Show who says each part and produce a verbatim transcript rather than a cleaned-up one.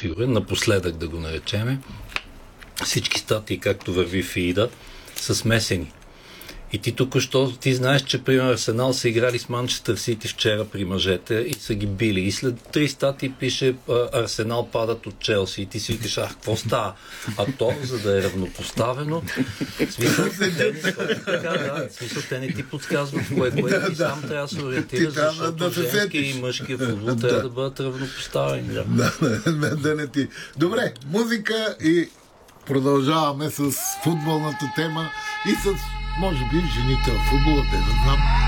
Speaker 1: сигурен, напоследък да го наречеме. Всички статии, както върви фида, са смесени. И ти току-що, ти знаеш, че примерно Арсенал са играли с Манчестър Сити вчера при мъжете и са ги били. И след три статии пише Арсенал падат от Челси. И ти си викаш, ах, какво става? А то, за да е равнопоставено, смисъл, те не, така, да, смисъл, те не ти подсказват кое, кое ти сам трябва да се ориентираш, защото женски и мъжки футбол трябва да бъдат равнопоставени. Да,
Speaker 2: да, да не ти. Добре, музика и продължаваме с футболната тема и с, може би, жените в футбола, те да знам.